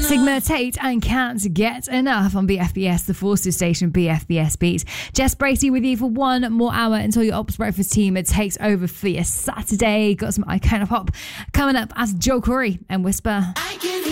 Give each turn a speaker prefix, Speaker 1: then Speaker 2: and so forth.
Speaker 1: Sigma Tate and Can't Get Enough on BFBS, the Forces station, BFBS Beats. Jess Bracey with you for one more hour until your Ops Breakfast team takes over for your Saturday. Got some iconic pop coming up as Joe Corey and Whisper.